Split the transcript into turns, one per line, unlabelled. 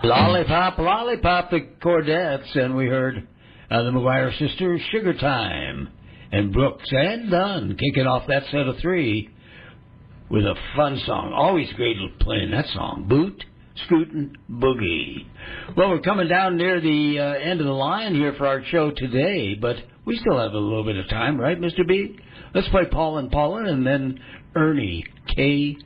Lollipop, Lollipop, the Chordettes, and we heard the McGuire Sisters, Sugar Time, and Brooks and Dunn kicking off that set of three with a fun song. Always great playing that song, Boot, Scootin' Boogie. Well, we're coming down near the end of the line here for our show today, but we still have a little bit of time, right, Mr. B? Let's play Paul and Paula and then Ernie, K.